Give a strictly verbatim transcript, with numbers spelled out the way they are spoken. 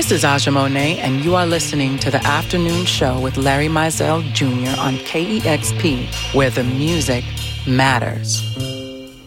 This is Aja Monet, and you are listening to the Afternoon Show with Larry Mizell Junior on K E X P, where the music matters.